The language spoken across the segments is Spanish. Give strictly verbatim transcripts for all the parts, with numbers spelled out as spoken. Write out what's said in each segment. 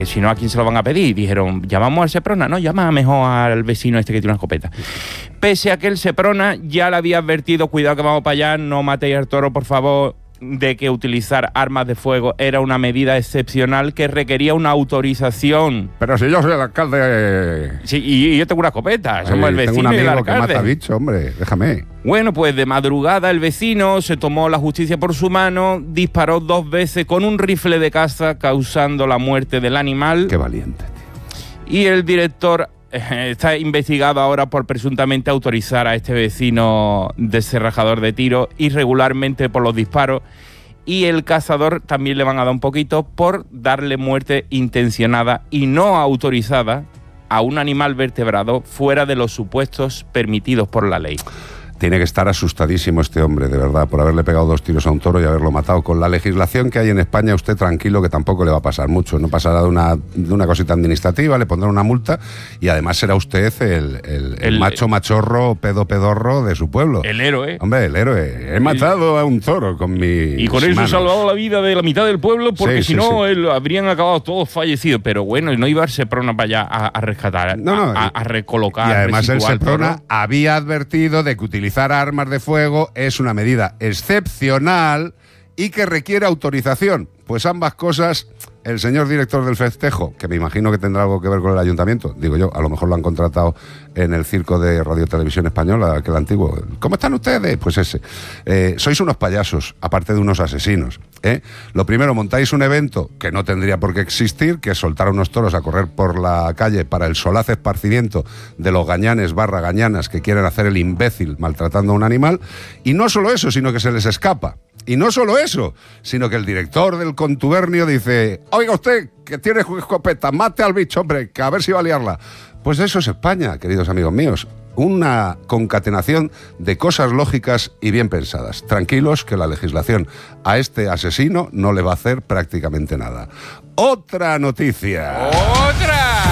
Si no, ¿a quién se lo van a pedir? Y dijeron, llamamos al Seprona, no, llama mejor al vecino este que tiene una escopeta. Pese a que el Seprona ya le había advertido, cuidado que vamos para allá, no matéis al toro, por favor, de que utilizar armas de fuego era una medida excepcional que requería una autorización. Pero si yo soy el alcalde... Sí, y yo tengo una escopeta, somos el vecino tengo un y el amigo que alcalde. mata bicho, hombre, déjame. Bueno, pues de madrugada el vecino se tomó la justicia por su mano, disparó dos veces con un rifle de caza, causando la muerte del animal. Qué valiente, tío. Y el director eh, está investigado ahora por presuntamente autorizar a este vecino descerrajador de tiro irregularmente por los disparos. Y el cazador también le van a dar un poquito por darle muerte intencionada y no autorizada a un animal vertebrado fuera de los supuestos permitidos por la ley. Tiene que estar asustadísimo este hombre, de verdad, por haberle pegado dos tiros a un toro y haberlo matado. Con la legislación que hay en España, usted tranquilo que tampoco le va a pasar mucho. No pasará de una, de una cosita administrativa, le pondrán una multa y además será usted el, el, el, el macho machorro, pedo pedorro de su pueblo. El héroe. Hombre, el héroe. He matado a un toro con mi Y con eso he salvado la vida de la mitad del pueblo porque sí, si sí, no sí. él, habrían acabado todos fallecidos. Pero bueno, no iba a Seprona para allá a, a rescatar, no, no, a, a recolocar. Y además el resituar Seprona toro. había advertido de que utilizar armas de fuego es una medida excepcional y que requiere autorización. Pues ambas cosas, el señor director del festejo, que me imagino que tendrá algo que ver con el ayuntamiento, digo yo, a lo mejor lo han contratado en el circo de Radio Televisión Española, aquel antiguo. ¿Cómo están ustedes? Pues ese. Eh, sois unos payasos, aparte de unos asesinos. ¿eh? Lo primero, montáis un evento que no tendría por qué existir, que es soltar a unos toros a correr por la calle para el solaz esparcimiento de los gañanes barra gañanas que quieren hacer el imbécil maltratando a un animal. Y no solo eso, sino que se les escapa. Y no solo eso, sino que el director del contubernio dice, oiga usted, que tiene escopeta, mate al bicho, hombre, que a ver si va a liarla. Pues eso es España, queridos amigos míos. Una concatenación de cosas lógicas y bien pensadas. Tranquilos que la legislación a este asesino no le va a hacer prácticamente nada. Otra noticia. ¡Otra!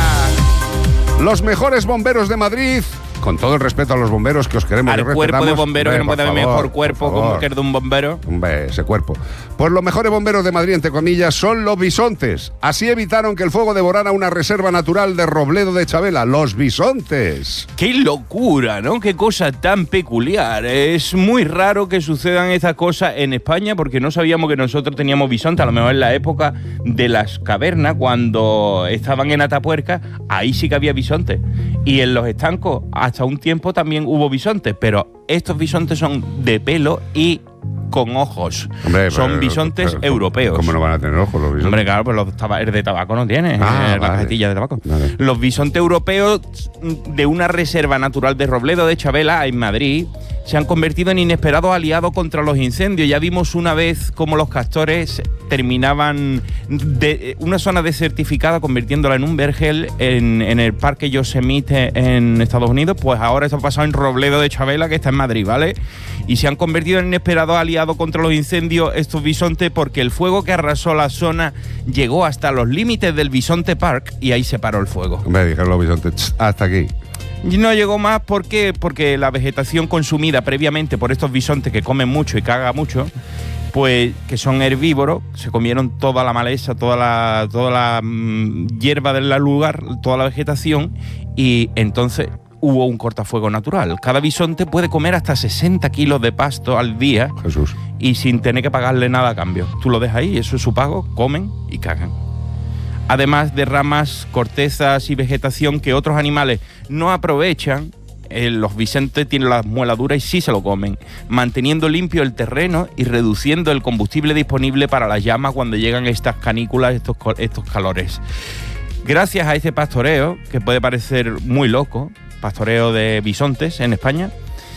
Los mejores bomberos de Madrid, con todo el respeto a los bomberos que os queremos y Al respetamos. cuerpo de bombero, hombre, que no puede haber favor, mejor cuerpo como que el de un bombero. Hombre, ese cuerpo. Pues los mejores bomberos de Madrid, entre comillas, son los bisontes. Así evitaron que el fuego devorara una reserva natural de Robledo de Chabela, los bisontes. ¡Qué locura!, ¿no? ¡Qué cosa tan peculiar! Es muy raro que sucedan estas cosas en España porque no sabíamos que nosotros teníamos bisontes. A lo mejor en la época de las cavernas, cuando estaban en Atapuerca, ahí sí que había bisontes. Y en los estancos, hasta un tiempo también hubo bisontes, pero estos bisontes son de pelo y con ojos. Hombre, son pero, bisontes pero, europeos. ¿Cómo no van a tener ojos los bisontes? Hombre, claro, pues los taba- el de tabaco no tiene, Ah, eh, la vale. cajetilla de tabaco. Vale. Los bisontes europeos de una reserva natural de Robledo de Chabela, en Madrid, se han convertido en inesperados aliados contra los incendios. Ya vimos una vez cómo los castores terminaban de una zona desertificada convirtiéndola en un vergel en, en el parque Yosemite en Estados Unidos. Pues ahora esto ha pasado en Robledo de Chabela, que está en Madrid, ¿vale? Y se han convertido en inesperados aliados contra los incendios estos bisontes porque el fuego que arrasó la zona llegó hasta los límites del Bisonte Park y ahí se paró el fuego. Hombre, dijeron los bisontes, hasta aquí. Y no llegó más ¿por qué? Porque la vegetación consumida previamente por estos bisontes que comen mucho y cagan mucho, pues que son herbívoros, se comieron toda la maleza, toda la, toda la mmm, hierba del lugar, toda la vegetación, y entonces hubo un cortafuego natural. Cada bisonte puede comer hasta sesenta kilos de pasto al día. Jesús. Y sin tener que pagarle nada a cambio. Tú lo dejas ahí, eso es su pago, comen y cagan. Además de ramas, cortezas y vegetación que otros animales no aprovechan, eh, los bisontes tienen la muela dura y sí se lo comen, manteniendo limpio el terreno y reduciendo el combustible disponible para las llamas cuando llegan estas canículas, estos, estos calores. Gracias a este pastoreo, que puede parecer muy loco, pastoreo de bisontes en España,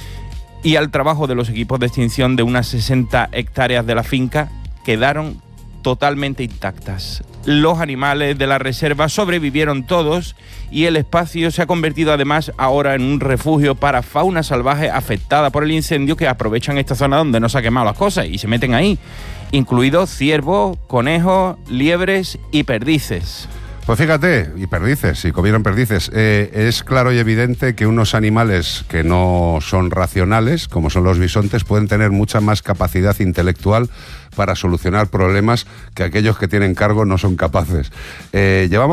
y al trabajo de los equipos de extinción de unas sesenta hectáreas de la finca, quedaron totalmente intactas. Los animales de la reserva sobrevivieron todos y el espacio se ha convertido además ahora en un refugio para fauna salvaje afectada por el incendio que aprovechan esta zona donde no se ha quemado las cosas y se meten ahí, incluidos ciervos, conejos, liebres y perdices. Pues fíjate, y perdices, si comieron perdices, eh, es claro y evidente que unos animales que no son racionales, como son los bisontes, pueden tener mucha más capacidad intelectual para solucionar problemas que aquellos que tienen cargo no son capaces. Eh, llevamos